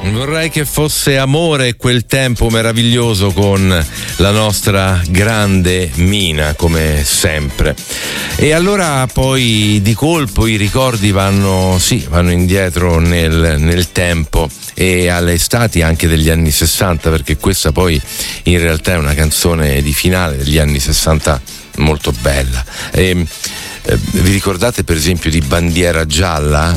Vorrei che fosse amore quel tempo meraviglioso con la nostra grande Mina, come sempre. E allora poi di colpo i ricordi vanno indietro nel tempo e alle estati anche degli anni 60, perché questa poi in realtà è una canzone di finale degli anni 60 molto bella. Vi ricordate per esempio di Bandiera Gialla?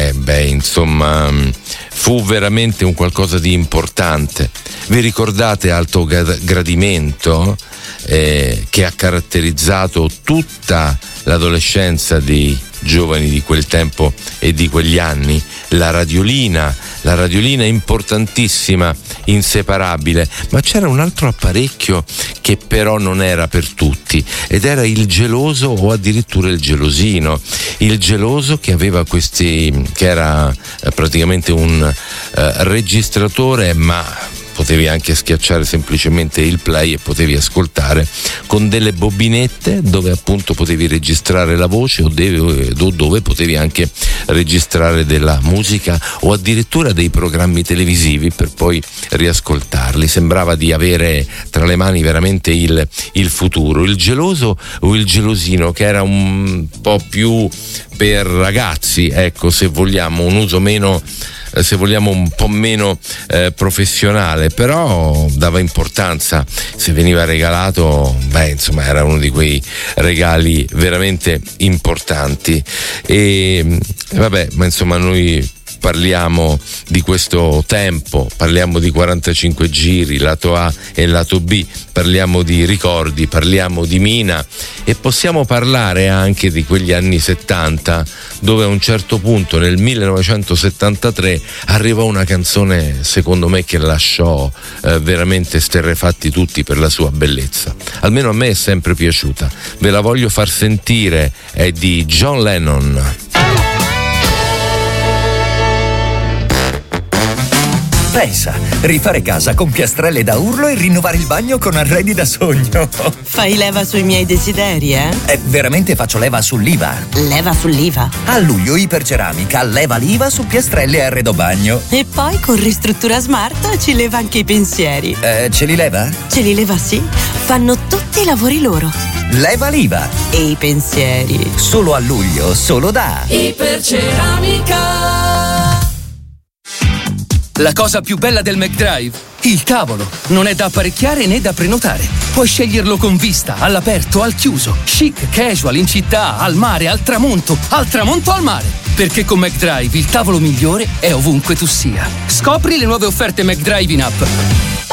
Fu veramente un qualcosa di importante. Vi ricordate Alto Gradimento, che ha caratterizzato tutta l'adolescenza dei giovani di quel tempo e di quegli anni? La radiolina importantissima, inseparabile, ma c'era un altro apparecchio che però non era per tutti, ed era il geloso o addirittura il gelosino. Il geloso che aveva che era praticamente un registratore, ma potevi anche schiacciare semplicemente il play e potevi ascoltare con delle bobinette dove appunto potevi registrare la voce o dove potevi anche registrare della musica o addirittura dei programmi televisivi per poi riascoltarli. Sembrava di avere tra le mani veramente il futuro. Il geloso o il gelosino, che era un po' più per ragazzi, ecco, se vogliamo, un uso meno, se vogliamo un po' meno professionale, però dava importanza se veniva regalato. Era uno di quei regali veramente importanti. E noi parliamo di questo tempo, parliamo di 45 giri, lato A e lato B, parliamo di ricordi, parliamo di Mina, e possiamo parlare anche di quegli anni 70 dove a un certo punto nel 1973 arrivò una canzone secondo me che lasciò veramente sterrefatti tutti per la sua bellezza. Almeno a me è sempre piaciuta, ve la voglio far sentire, è di John Lennon. Pensa, rifare casa con piastrelle da urlo e rinnovare il bagno con arredi da sogno. Fai leva sui miei desideri, eh? Veramente faccio leva sull'IVA. Leva sull'IVA? A luglio Iperceramica leva l'IVA su piastrelle e arredo bagno. E poi con Ristruttura Smart ci leva anche i pensieri. Ce li leva? Ce li leva, sì. Fanno tutti i lavori loro. Leva l'IVA. E i pensieri. Solo a luglio, solo da Iperceramica. La cosa più bella del McDrive? Il tavolo. Non è da apparecchiare né da prenotare. Puoi sceglierlo con vista, all'aperto, al chiuso, chic, casual, in città, al mare, al tramonto al mare. Perché con McDrive il tavolo migliore è ovunque tu sia. Scopri le nuove offerte McDrive in app.